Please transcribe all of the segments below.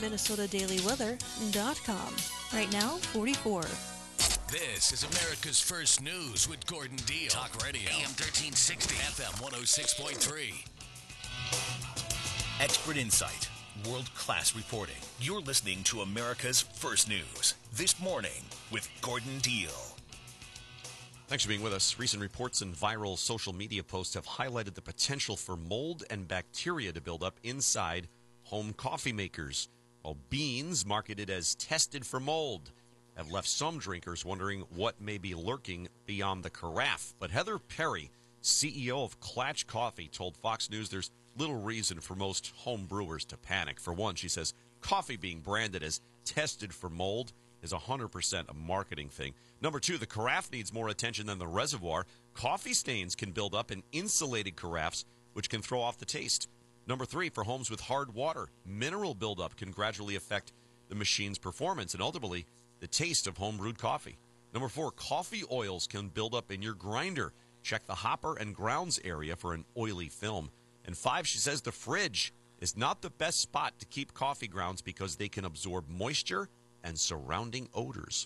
MinnesotaDailyWeather.com. Right now, 44. This is America's First News with Gordon Deal. Talk Radio. AM 1360. FM 106.3. Expert insight. World-class reporting. You're listening to America's First News. This morning with Gordon Deal. Thanks for being with us. Recent reports and viral social media posts have highlighted the potential for mold and bacteria to build up inside home coffee makers, while beans marketed as tested for mold have left some drinkers wondering what may be lurking beyond the carafe. But Heather Perry, CEO of Klatch Coffee, told Fox News there's little reason for most home brewers to panic. For one, she says coffee being branded as tested for mold is 100% a marketing thing. Number two, the carafe needs more attention than the reservoir. Coffee stains can build up in insulated carafes, which can throw off the taste. Number three, for homes with hard water, mineral buildup can gradually affect the machine's performance and ultimately the taste of home-brewed coffee. Number four, coffee oils can build up in your grinder. Check the hopper and grounds area for an oily film. And five, she says the fridge is not the best spot to keep coffee grounds because they can absorb moisture and surrounding odors.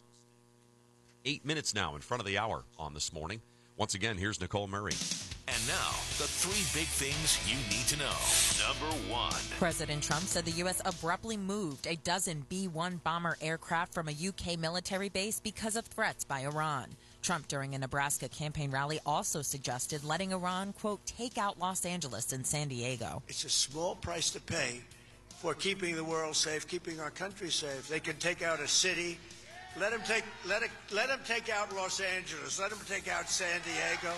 8 minutes now in front of the hour on This Morning. Once again, here's Nicole Murray. And now, the three big things you need to know. Number one. President Trump said the U.S. abruptly moved a dozen B-1 bomber aircraft from a U.K. military base because of threats by Iran. Trump, during a Nebraska campaign rally, also suggested letting Iran, quote, take out Los Angeles and San Diego. It's a small price to pay for keeping the world safe, keeping our country safe. They can take out a city. Let them take out Los Angeles. Let them take out San Diego.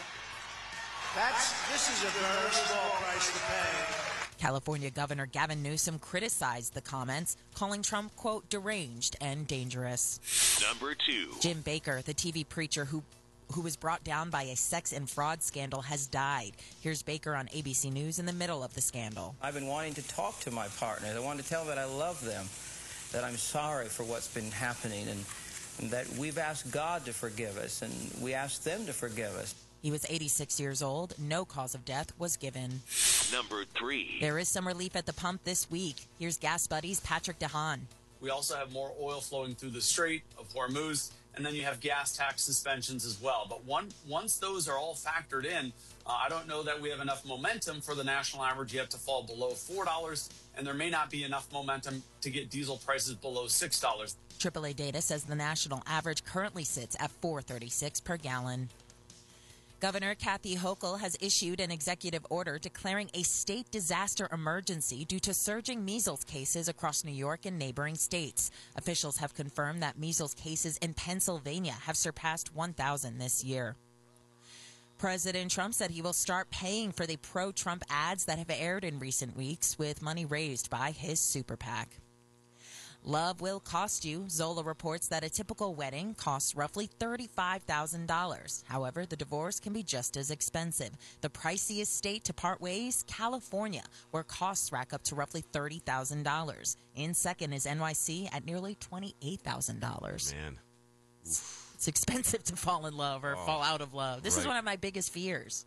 This is a very small price to pay. California Governor Gavin Newsom criticized the comments, calling Trump, quote, deranged and dangerous. Number two. Jim Baker, the TV preacher who was brought down by a sex and fraud scandal, has died. Here's Baker on ABC News in the middle of the scandal. I've been wanting to talk to my partners. I want to tell them that I love them, that I'm sorry for what's been happening, and that we've asked God to forgive us, and we asked them to forgive us. He was 86 years old. No cause of death was given. Number three. There is some relief at the pump this week. Here's Gas Buddy's Patrick DeHaan. We also have more oil flowing through the Strait of Hormuz, and then you have gas tax suspensions as well. But once those are all factored in, I don't know that we have enough momentum for the national average yet to fall below $4, and there may not be enough momentum to get diesel prices below $6. AAA data says the national average currently sits at $4.36 per gallon. Governor Kathy Hochul has issued an executive order declaring a state disaster emergency due to surging measles cases across New York and neighboring states. Officials have confirmed that measles cases in Pennsylvania have surpassed 1,000 this year. President Trump said he will start paying for the pro-Trump ads that have aired in recent weeks with money raised by his super PAC. Love will cost you. Zola reports that a typical wedding costs roughly $35,000. However, the divorce can be just as expensive. The priciest state to part ways, California, where costs rack up to roughly $30,000. In second is NYC at nearly $28,000. Man. It's expensive to fall in love or fall out of love. This is one of my biggest fears.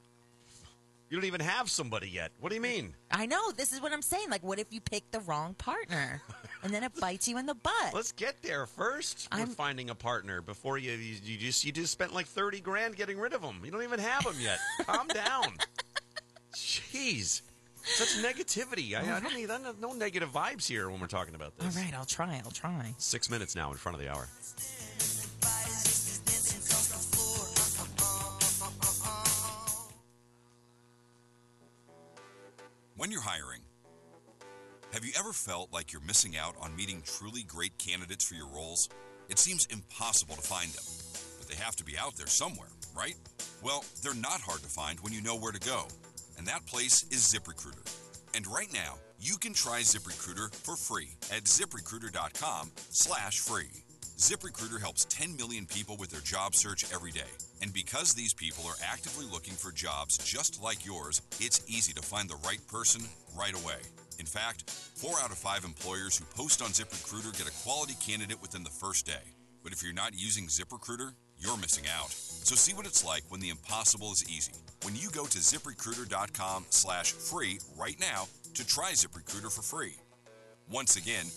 You don't even have somebody yet. What do you mean? I know. This is what I'm saying. Like, what if you pick the wrong partner? And then it bites you in the butt. Let's get there first. We're finding a partner before you just spent like $30,000 getting rid of them. You don't even have them yet. Calm down. Jeez. Such negativity. I don't need no negative vibes here when we're talking about this. All right, I'll try. 6 minutes now in front of the hour. When you're hiring, have you ever felt like you're missing out on meeting truly great candidates for your roles? It seems impossible to find them, but they have to be out there somewhere, right? Well, they're not hard to find when you know where to go, and that place is ZipRecruiter. And right now, you can try ZipRecruiter for free at ZipRecruiter.com/free. ZipRecruiter helps 10 million people with their job search every day. And because these people are actively looking for jobs just like yours, it's easy to find the right person right away. In fact, 4 out of 5 employers who post on ZipRecruiter get a quality candidate within the first day. But if you're not using ZipRecruiter, you're missing out. So see what it's like when the impossible is easy. When you go to ZipRecruiter.com/free right now to try ZipRecruiter for free. Once again,